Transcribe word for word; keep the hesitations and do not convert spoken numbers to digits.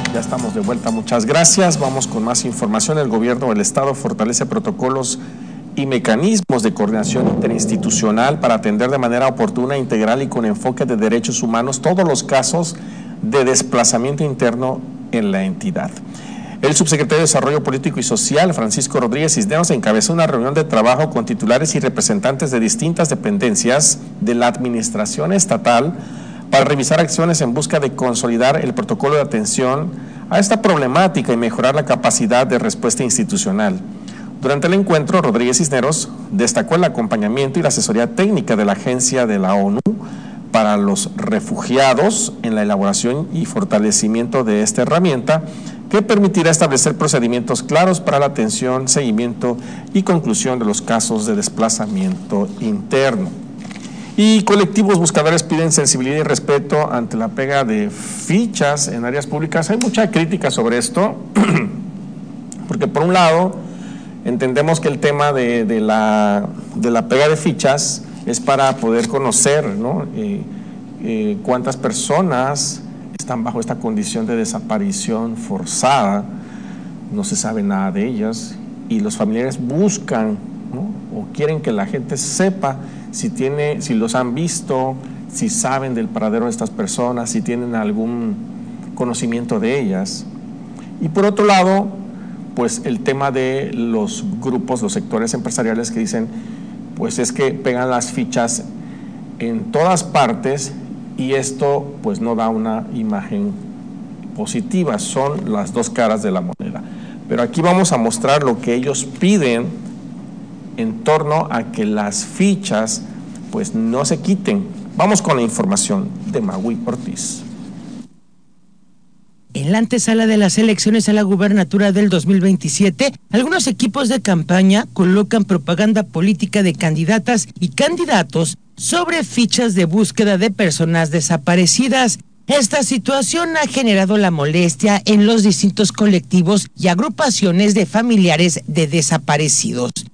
Ya estamos de vuelta, muchas gracias. Vamos con más información. El gobierno del estado fortalece protocolos y mecanismos de coordinación interinstitucional para atender de manera oportuna, integral y con enfoque de derechos humanos todos los casos de desplazamiento interno en la entidad. El subsecretario de Desarrollo Político y Social, Francisco Rodríguez Cisneros, encabezó una reunión de trabajo con titulares y representantes de distintas dependencias de la administración estatal para revisar acciones en busca de consolidar el protocolo de atención a esta problemática y mejorar la capacidad de respuesta institucional. Durante el encuentro, Rodríguez Cisneros destacó el acompañamiento y la asesoría técnica de la Agencia de la ONU para los Refugiados en la elaboración y fortalecimiento de esta herramienta que permitirá establecer procedimientos claros para la atención, seguimiento y conclusión de los casos de desplazamiento interno. Y colectivos buscadores piden sensibilidad y respeto ante la pega de fichas en áreas públicas. Hay mucha crítica sobre esto, porque por un lado entendemos que el tema de, de, la, de la pega de fichas es para poder conocer, ¿no? eh, eh, cuántas personas están bajo esta condición de desaparición forzada, no se sabe nada de ellas, y los familiares buscan, ¿no? O quieren que la gente sepa si tiene, si los han visto, si saben del paradero de estas personas, si tienen algún conocimiento de ellas. Y por otro lado, pues el tema de los grupos, los sectores empresariales que dicen, pues es que pegan las fichas en todas partes y esto pues no da una imagen positiva, son las dos caras de la moneda. Pero aquí vamos a mostrar lo que ellos piden en torno a que las fichas pues no se quiten. Vamos con la información de Magui Ortiz. En la antesala de las elecciones a la gubernatura del dos mil veintisiete, algunos equipos de campaña colocan propaganda política de candidatas y candidatos sobre fichas de búsqueda de personas desaparecidas. Esta situación ha generado la molestia en los distintos colectivos y agrupaciones de familiares de desaparecidos.